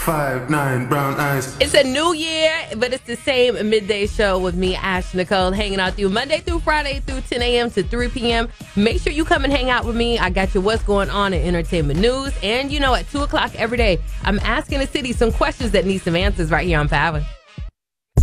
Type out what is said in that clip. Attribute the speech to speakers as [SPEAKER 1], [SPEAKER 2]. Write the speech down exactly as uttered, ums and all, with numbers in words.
[SPEAKER 1] five nine brown eyes.
[SPEAKER 2] It's a new year, but it's the same midday show with me, Ash Nicole, hanging out with you Monday through Friday through ten a.m. to three p.m. Make sure you come and hang out with me. I got you what's going on in entertainment news. And, you know, at two o'clock every day, I'm asking the city some questions that need some answers right here on Power.